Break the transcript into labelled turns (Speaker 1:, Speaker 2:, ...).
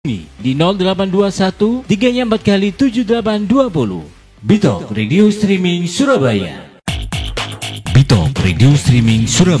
Speaker 1: di 0821 3-nya 4 kali 7820. Bitok Radio Streaming Surabaya. Bitok Radio Streaming Surabaya.